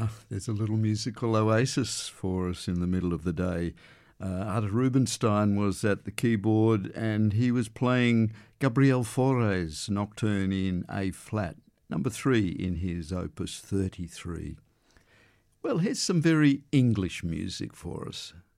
There's a little musical oasis for us in the middle of the day. Artur Rubinstein was at the keyboard and he was playing Gabriel Fauré's Nocturne in A-flat, number 3 in his Opus 33. Well, here's some very English music for us.